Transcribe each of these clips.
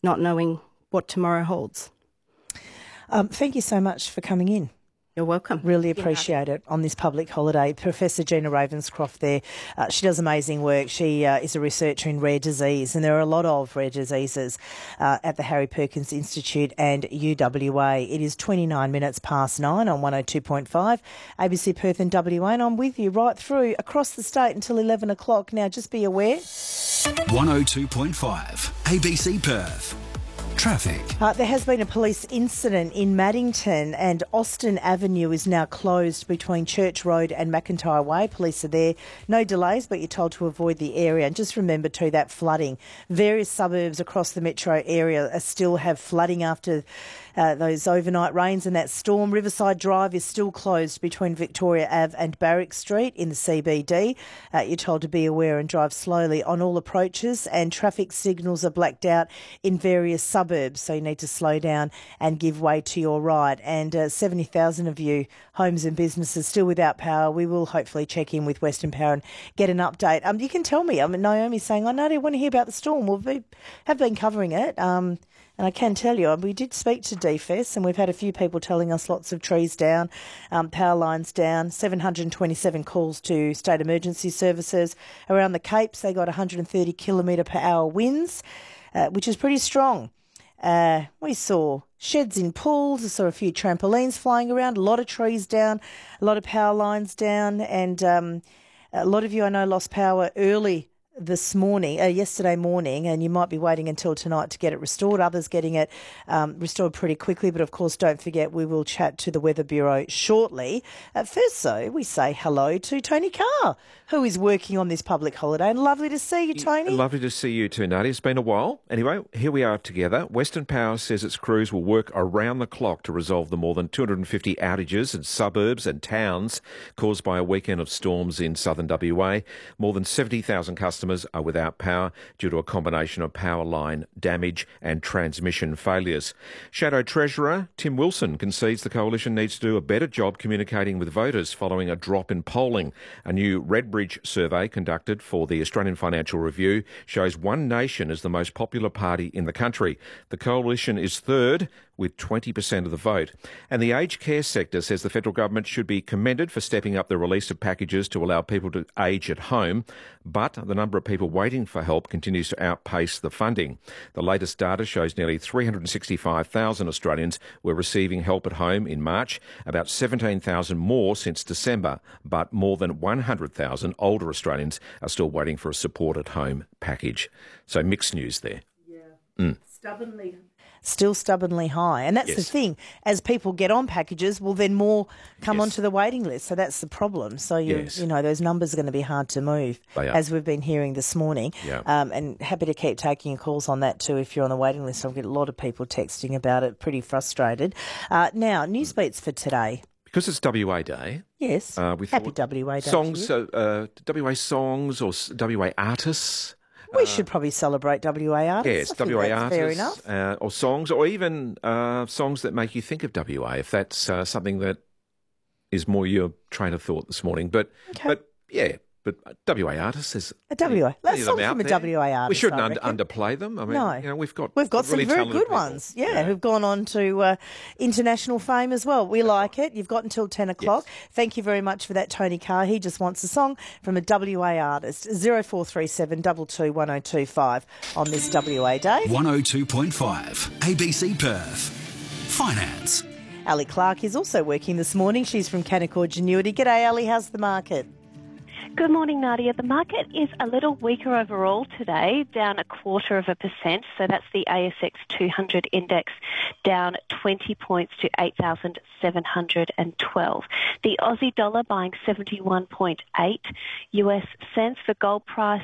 not knowing what tomorrow holds. Thank you so much for coming in. You're welcome. Really appreciate it on this public holiday. Professor Gina Ravenscroft there. She does amazing work. She is a researcher in rare disease, and there are a lot of rare diseases at the Harry Perkins Institute and UWA. It is 29 minutes past 9 on 102.5 ABC Perth and WA, and I'm with you right through across the state until 11 o'clock. Now, just be aware. 102.5 ABC Perth. Traffic. There has been a police incident in Maddington, and Austin Avenue is now closed between Church Road and McIntyre Way. Police are there. No delays, but you're told to avoid the area. And just remember too, that flooding. Various suburbs across the metro area still have flooding after those overnight rains and that storm. Riverside Drive is still closed between Victoria Ave and Barrack Street in the CBD. You're told to be aware and drive slowly on all approaches, and traffic signals are blacked out in various suburbs, so you need to slow down and give way to your right. And 70,000 of you, homes and businesses, still without power. We will hopefully check in with Western Power and get an update. You can tell me. Naomi's saying, no, I want to hear about the storm. We have been covering it. And I can tell you, we did speak to DFS, and we've had a few people telling us lots of trees down, power lines down, 727 calls to state emergency services. Around the Capes, they got 130 kilometre per hour winds, which is pretty strong. We saw sheds in pools, I saw a few trampolines flying around, a lot of trees down, a lot of power lines down, and a lot of you I know lost power early yesterday morning, and you might be waiting until tonight to get it restored. Others getting it restored pretty quickly, but of course don't forget we will chat to the Weather Bureau shortly. First though, we say hello to Tony Carr, who is working on this public holiday, and lovely to see you, Tony. Lovely to see you too, Nadia. It's been a while. Anyway, here we are together. Western Power says its crews will work around the clock to resolve the more than 250 outages in suburbs and towns caused by a weekend of storms in southern WA. More than 70,000 customers are without power due to a combination of power line damage and transmission failures. Shadow Treasurer Tim Wilson concedes the coalition needs to do a better job communicating with voters following a drop in polling. A new Redbridge survey conducted for the Australian Financial Review shows One Nation is the most popular party in the country. The coalition is third with 20% of the vote. And the aged care sector says the federal government should be commended for stepping up the release of packages to allow people to age at home, but the number of people waiting for help continues to outpace the funding. The latest data shows nearly 365,000 Australians were receiving help at home in March, about 17,000 more since December, but more than 100,000 older Australians are still waiting for a support at home package. So mixed news there. Yeah. Still stubbornly high. And that's the thing. As people get on packages, well, then more come onto the waiting list. So that's the problem. So, you know, those numbers are going to be hard to move, as we've been hearing this morning. Yeah. And happy to keep taking your calls on that too if you're on the waiting list. I've got a lot of people texting about it, pretty frustrated. Now, news beats for today. Because it's WA Day. Yes. We Happy WA Day. Songs, WA songs or WA artists. We should probably celebrate WA artists. Yes, WA artists. Fair enough. Or songs, or even songs that make you think of WA, if that's something that is more your train of thought this morning. But WA artists is a WA. Let's song from a WA artist. We shouldn't underplay them. I mean, you know, we've got some really very good people. ones. Who've gone on to international fame as well. We like it. You've got until 10 o'clock. Yes. Thank you very much for that, Tony Carr. He just wants a song from a WA artist. 0437 22 1025 on this WA Day. 102.5 ABC Perth. Finance. Ali Clark is also working this morning. She's from Canaccord Genuity. G'day, Ali. How's the market? Good morning, Nadia. The market is a little weaker overall today, down 0.25%. So that's the ASX 200 index, down 20 points to 8,712. The Aussie dollar buying 71.8 US cents. The gold price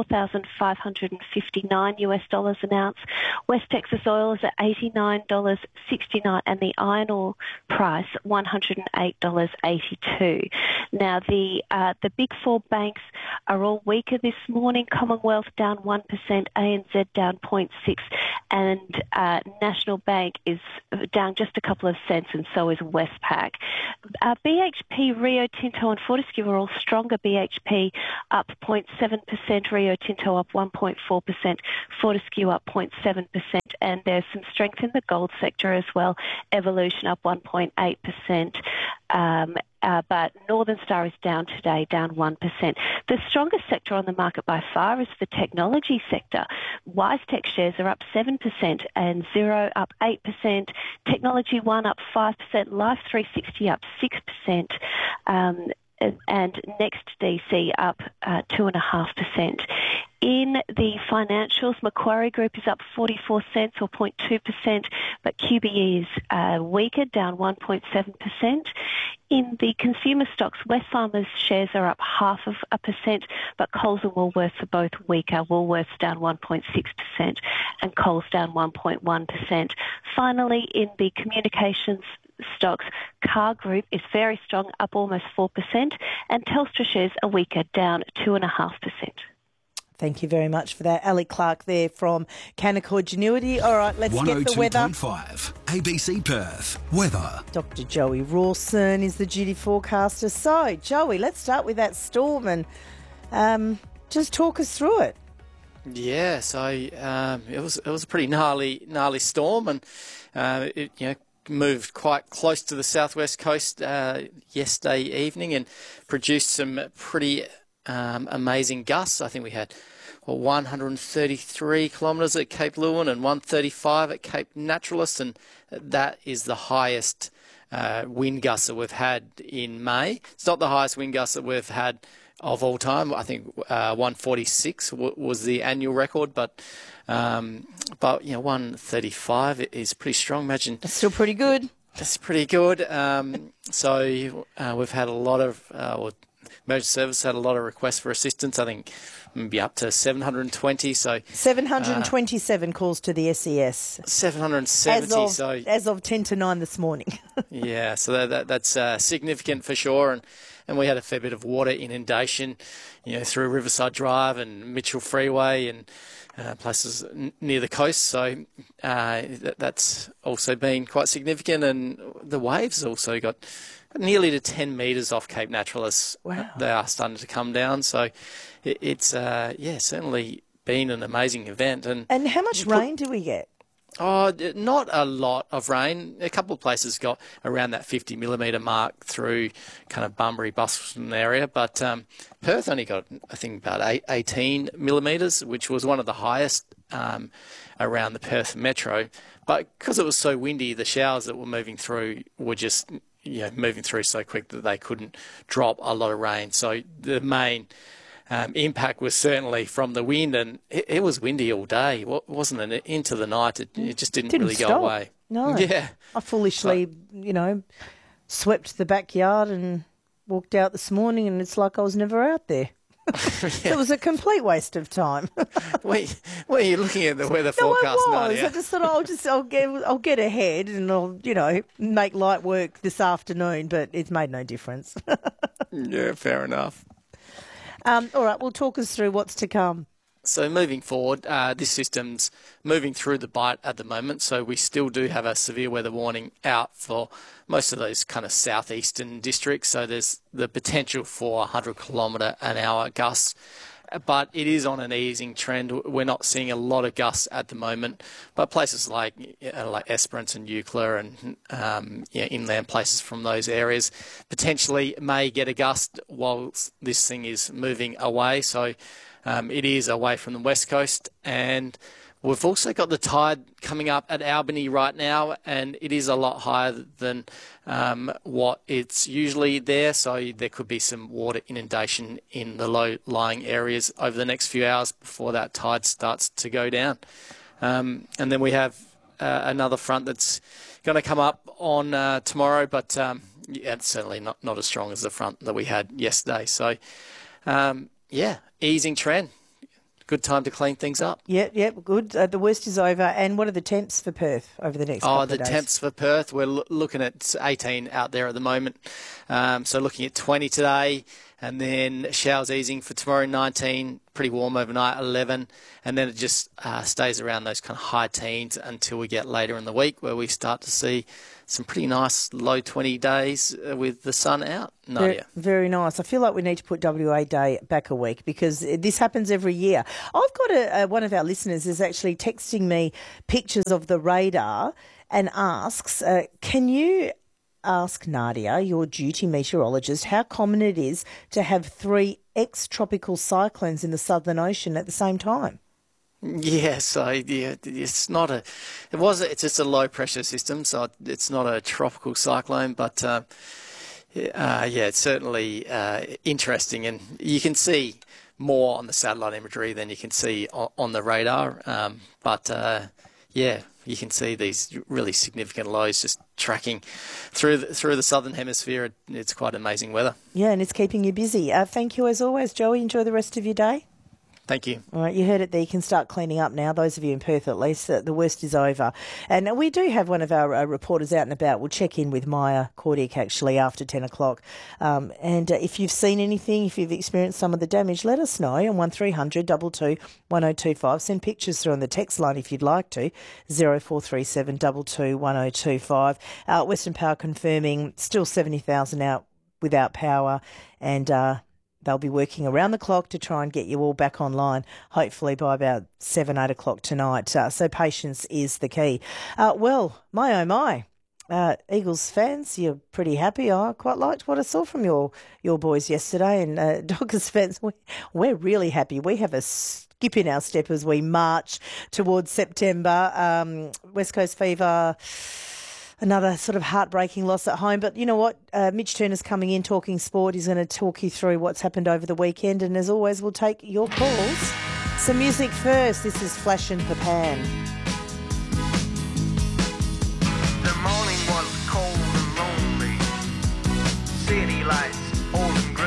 $4,559 US dollars an ounce. West Texas oil is at $89.69, and the iron ore price $108.82. Now the big four banks are all weaker this morning. Commonwealth down 1%, ANZ down 0.6%, and National Bank is down just a couple of cents, and so is Westpac. BHP, Rio Tinto and Fortescue are all stronger. BHP up 0.7%, Rio Tinto up 1.4%, Fortescue up 0.7%, and there's some strength in the gold sector as well. Evolution up 1.8%. But Northern Star is down today, down 1%. The strongest sector on the market by far is the technology sector. WiseTech shares are up 7% and Xero up 8%. Technology One up 5%. Life360 up 6%. And Next DC up 2.5%. In the financials, Macquarie Group is up 44 cents or 0.2%, but QBE is weaker, down 1.7%. In the consumer stocks, Wesfarmers shares are up 0.5%, but Coles and Woolworths are both weaker. Woolworths down 1.6% and Coles down 1.1%. Finally, in the communications stocks, Car Group is very strong, up almost 4%, and Telstra shares are weaker, down 2.5%. Thank you very much for that. Ali Clark there from Canaccord Genuity. All right, let's get the weather. 102.5 ABC Perth. Weather. Dr. Joey Rawson is the duty forecaster. So, Joey, let's start with that storm and just talk us through it. Yeah, so it was a pretty gnarly storm, and it moved quite close to the southwest coast yesterday evening and produced some pretty amazing gusts. I think we had 133 kilometres at Cape Leeuwin and 135 at Cape Naturalist, and that is the highest wind gusts that we've had in May. It's not the highest wind gusts that we've had of all time. I think 146 was the annual record, but 135 is pretty strong. Imagine it's still pretty good. That's pretty good. So we've had a lot of emergency service had a lot of requests for assistance. I think maybe up to 720. So 727 calls to the SES. 770. As of 10 to 9 this morning. Yeah, so that's significant for sure. And we had a fair bit of water inundation, through Riverside Drive and Mitchell Freeway and places near the coast. So that's also been quite significant. And the waves also got nearly to 10 metres off Cape Naturalist. Wow. They are starting to come down. So it's certainly been an amazing event. And how much rain do we get? Oh, not a lot of rain. A couple of places got around that 50 millimetre mark through kind of Bunbury, Boston area, but Perth only got, I think, about 18 millimetres, which was one of the highest around the Perth metro. But because it was so windy, the showers that were moving through were just moving through so quick that they couldn't drop a lot of rain. So the main impact was certainly from the wind, and it was windy all day, wasn't it? Into the night, it just didn't really stop. go away. No. Yeah. I foolishly, swept the backyard and walked out this morning, and it's like I was never out there. Yeah. It was a complete waste of time. Were you looking at the weather forecast? No, I was. I just thought I'll get ahead and I'll make light work this afternoon, but it's made no difference. Yeah, fair enough. All right, well, talk us through what's to come. So moving forward, this system's moving through the Bight at the moment, so we still do have a severe weather warning out for most of those kind of southeastern districts. So there's the potential for 100-kilometre-an-hour gusts, but it is on an easing trend. We're not seeing a lot of gusts at the moment, but places like Esperance and Eucla and inland places from those areas potentially may get a gust while this thing is moving away. So it is away from the west coast, and we've also got the tide coming up at Albany right now, and it is a lot higher than what it's usually there, so there could be some water inundation in the low-lying areas over the next few hours before that tide starts to go down. And then we have another front that's going to come up on tomorrow, but it's certainly not as strong as the front that we had yesterday. So, easing trend. Good time to clean things up. Yeah, good. The worst is over. And what are the temps for Perth over the next couple of days? The temps for Perth, we're looking at 18 out there at the moment. So looking at 20 today, and then showers easing for tomorrow, 19, pretty warm overnight, 11, and then it just stays around those kind of high teens until we get later in the week where we start to see some pretty nice low 20 days with the sun out. Nadia. Very nice. I feel like we need to put WA Day back a week because this happens every year. I've got one of our listeners is actually texting me pictures of the radar and asks, can you ask Nadia, your duty meteorologist, how common it is to have 3 ex-tropical cyclones in the Southern Ocean at the same time? It's just a low pressure system, so it's not a tropical cyclone, but it's certainly interesting, and you can see more on the satellite imagery than you can see on the radar. You can see these really significant lows just tracking through the southern hemisphere. It's quite amazing weather. Yeah, and it's keeping you busy. Thank you as always, Joey. Enjoy the rest of your day. Thank you. All right, you heard it there. You can start cleaning up now, those of you in Perth at least. The worst is over. And we do have one of our reporters out and about. We'll check in with Maya Cordic actually after 10 o'clock. And if you've seen anything, if you've experienced some of the damage, let us know on 1300 22 1025. Send pictures through on the text line if you'd like to, 0437 22 1025. Western Power confirming still 70,000 out without power, and they'll be working around the clock to try and get you all back online, hopefully by about 7, 8 o'clock tonight. So patience is the key. Well, my oh my, Eagles fans, you're pretty happy. I quite liked what I saw from your boys yesterday. And Dockers fans, we're really happy. We have a skip in our step as we march towards September. West Coast Fever, another sort of heartbreaking loss at home. But you know what? Mitch Turner's coming in talking sport. He's going to talk you through what's happened over the weekend. And as always, we'll take your calls. Some music first. This is Flash and Papan. The morning was cold and lonely. City lights